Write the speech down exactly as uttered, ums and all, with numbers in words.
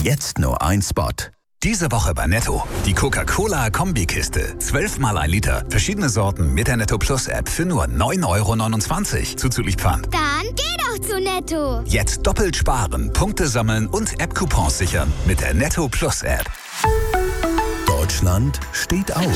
Jetzt nur ein Spot. Diese Woche bei Netto. Die Coca-Cola-Kombikiste. zwölfmal ein Liter. Verschiedene Sorten mit der Netto Plus App für nur neun Euro neunundzwanzig. Zuzüglich Pfand. Dann geh doch zu Netto. Jetzt doppelt sparen, Punkte sammeln und App-Coupons sichern mit der Netto Plus App. Deutschland steht auf.